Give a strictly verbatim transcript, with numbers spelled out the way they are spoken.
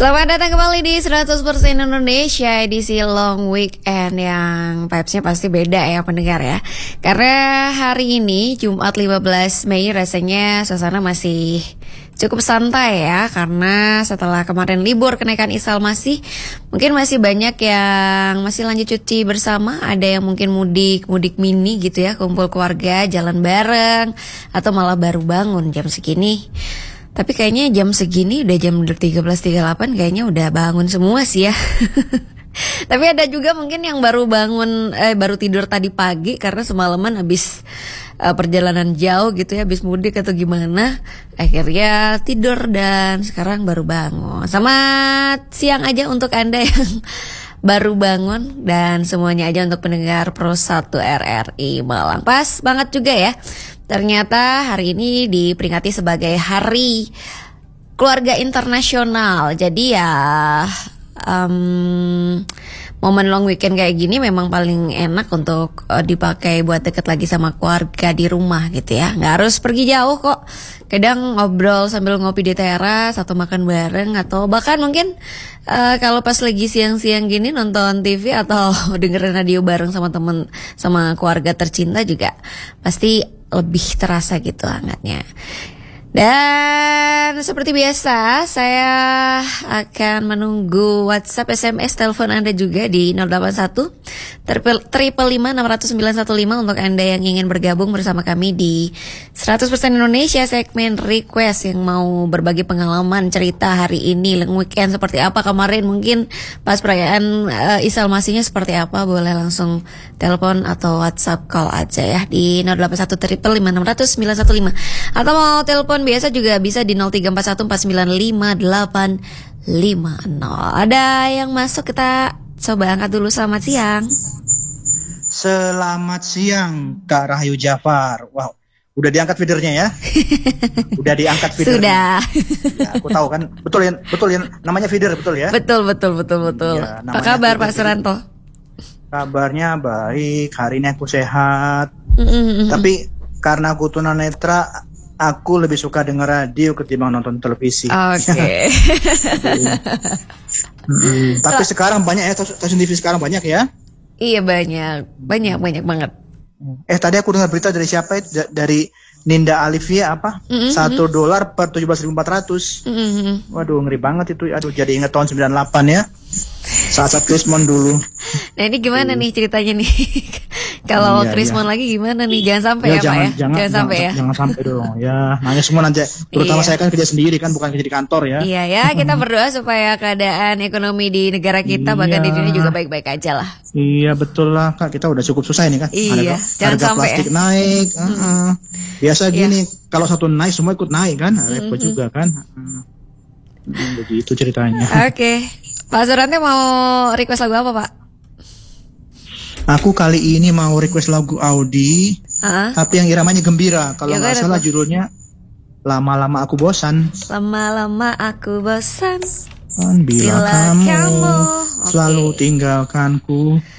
Selamat datang kembali di seratus persen Indonesia edisi long weekend yang vibes-nya pasti beda ya pendengar ya. Karena hari ini Jumat lima belas Mei rasanya suasana masih cukup santai ya. Karena setelah kemarin libur kenaikan Isal masih mungkin masih banyak yang masih lanjut cuti bersama. Ada yang mungkin mudik, mudik mini gitu ya, kumpul keluarga, jalan bareng, atau malah baru bangun jam segini. Tapi kayaknya jam segini udah jam tiga belas tiga puluh delapan kayaknya udah bangun semua sih ya. Tapi ada juga mungkin yang baru bangun, eh, baru tidur tadi pagi karena semalaman habis uh, perjalanan jauh gitu ya, habis mudik atau gimana. Akhirnya tidur dan sekarang baru bangun. Selamat siang aja untuk Anda yang baru bangun dan semuanya aja untuk pendengar Pro satu R R I Malang. Pas banget juga ya. Ternyata hari ini diperingati sebagai Hari Keluarga Internasional. Jadi ya um, momen long weekend kayak gini memang paling enak untuk uh, dipakai buat deket lagi sama keluarga di rumah gitu ya. Gak harus pergi jauh kok. Kadang ngobrol sambil ngopi di teras atau makan bareng, atau bahkan mungkin uh, kalau pas lagi siang-siang gini nonton T V atau dengerin radio bareng sama temen, sama keluarga tercinta juga pasti lebih terasa gitu hangatnya. Dan seperti biasa saya akan menunggu WhatsApp, S M S, telepon Anda juga di nol delapan satu triple lima enam sembilan satu lima untuk Anda yang ingin bergabung bersama kami di seratus persen Indonesia segmen request, yang mau berbagi pengalaman cerita hari ini long weekend seperti apa kemarin, mungkin pas perayaan uh, Isal Masihnya seperti apa, boleh langsung telepon atau WhatsApp call aja ya di nol delapan satu triple lima enam sembilan satu lima, atau mau telepon biasa juga bisa di nol tiga empat satu empat sembilan lima delapan lima nol. Ada yang masuk, kita coba angkat dulu. Selamat siang. Selamat siang Kak Rahayu Jafar. Wow, udah diangkat feedernya ya? Udah diangkat feedernya. Sudah. Ya, aku tahu kan. Betul ya, betul ya, namanya feeder betul ya? Betul, betul, betul, betul. Ya, apa kabar Pak Suranto? Kabarnya baik, hari ini aku sehat. Mm-hmm. Tapi karena aku tunanetra, aku lebih suka dengar radio ketimbang nonton televisi. Oke. Okay. hmm, tapi sekarang banyak ya, stasiun T V sekarang banyak ya? Iya banyak, banyak, banyak banget. Eh tadi aku dengar berita dari siapa itu? Dari Ninda Alivia apa? Mm-hmm. Satu dolar per tujuh belas ribu empat ratus. Mm-hmm. Waduh, ngeri banget itu. Aduh, jadi ingat tahun sembilan puluh delapan ya. Saat-saat Krismon dulu. Nah ini gimana nih ceritanya nih? Kalau iya, Krismon iya. lagi gimana nih? Jangan sampai ya, ya jangan, Pak ya? Jangan, jangan sampai jangan, ya? Jangan sampai dong. Ya, nanya semua nanti. Terutama iya. saya kan kerja sendiri kan, bukan kerja di kantor ya. Iya ya, kita berdoa supaya keadaan ekonomi di negara kita, iya. bahkan di dunia juga baik-baik aja lah. Iya betul lah Kak, kita udah cukup susah ini kan. Iya, harga, jangan harga sampai plastik ya. naik. Hmm. Uh-uh. Biasa iya. gini, kalau satu naik semua ikut naik kan, repot mm-hmm. juga kan. Hmm. Begitu ceritanya. Oke, okay. Pak Surante mau request lagu apa Pak? Aku kali ini mau request lagu Audi, uh-huh. tapi yang iramanya gembira. Kalau nggak ya, salah apa? Judulnya Lama-lama Aku Bosan. Lama-lama Aku Bosan. Bila, Bila kamu, kamu selalu okay. tinggalkanku.